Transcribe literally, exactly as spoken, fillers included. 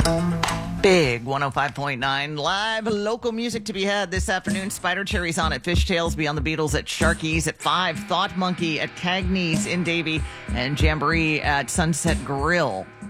Big one oh five point nine live local music to be had this afternoon. Spider Cherry's on at Fishtails, Beyond the Beatles at Sharky's at five, Thought Monkey at Cagney's in Davie, and Jamboree at Sunset Grill